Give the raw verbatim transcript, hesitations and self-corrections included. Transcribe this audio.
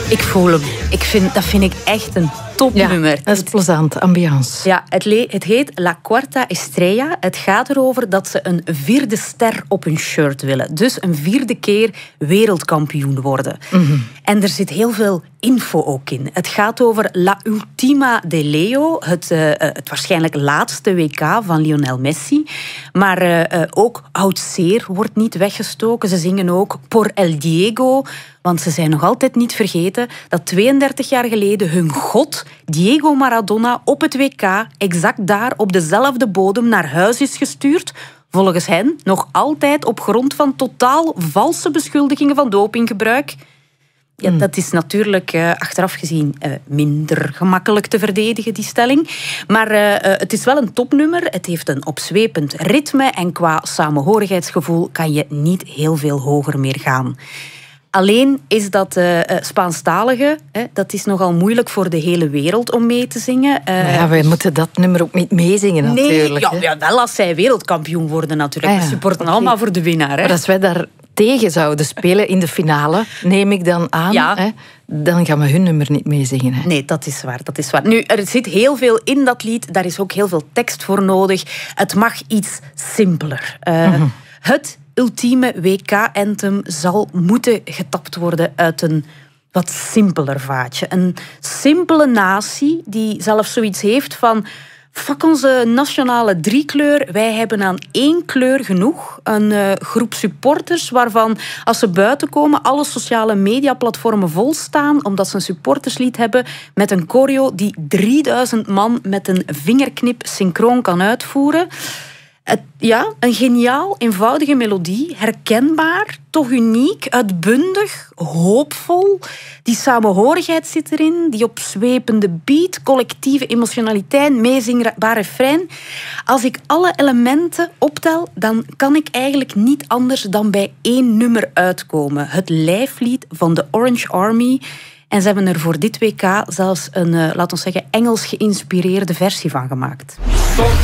Ik voel hem. Ik vind, dat vind ik echt een topnummer. Ja, dat is plezant, ambiance. Ja, het, le- het heet La Cuarta Estrella. Het gaat erover dat ze een vierde ster op hun shirt willen. Dus een vierde keer wereldkampioen worden. Mm-hmm. En er zit heel veel info ook in. Het gaat over La Ultima de Leo, het, uh, het waarschijnlijk laatste W K van Lionel Messi. Maar uh, uh, ook Oud Zeer wordt niet weggestoken. Ze zingen ook Por el Diego. Want ze zijn nog altijd niet vergeten dat tweeëndertig jaar geleden hun god, Diego Maradona, op het W K exact daar op dezelfde bodem naar huis is gestuurd. Volgens hen nog altijd op grond van totaal valse beschuldigingen van dopinggebruik. Ja, mm. Dat is natuurlijk uh, achteraf gezien uh, minder gemakkelijk te verdedigen, die stelling. Maar uh, uh, het is wel een topnummer. Het heeft een opzwepend ritme. En qua samenhorigheidsgevoel kan je niet heel veel hoger meer gaan. Alleen is dat uh, Spaanstalige, hè, dat is nogal moeilijk voor de hele wereld om mee te zingen. Uh, ja, wij moeten dat nummer ook niet meezingen natuurlijk. Nee, ja, ja, wel als zij wereldkampioen worden natuurlijk. Ah, ja. We supporten okay. allemaal voor de winnaar. Hè. Maar als wij daar tegen zouden spelen in de finale, neem ik dan aan, ja. hè, dan gaan we hun nummer niet meezingen. Hè. Nee, dat is waar, dat is waar. Nu, er zit heel veel in dat lied. Daar is ook heel veel tekst voor nodig. Het mag iets simpeler. Uh, mm-hmm. Het ultieme W K-anthem zal moeten getapt worden uit een wat simpeler vaatje. Een simpele natie die zelfs zoiets heeft van: fuck onze nationale driekleur, wij hebben aan één kleur genoeg. Een uh, groep supporters waarvan, als ze buiten komen, alle sociale mediaplatformen volstaan omdat ze een supporterslied hebben met een choreo die drieduizend man met een vingerknip synchroon kan uitvoeren. Het, ja, een geniaal, eenvoudige melodie, herkenbaar, toch uniek, uitbundig, hoopvol. Die samenhorigheid zit erin, die opzwepende beat, collectieve emotionaliteit, meezingbaar refrein. Als ik alle elementen optel, dan kan ik eigenlijk niet anders dan bij één nummer uitkomen. Het lijflied van de Orange Army. En ze hebben er voor dit W K zelfs een, uh, laten we zeggen, Engels geïnspireerde versie van gemaakt.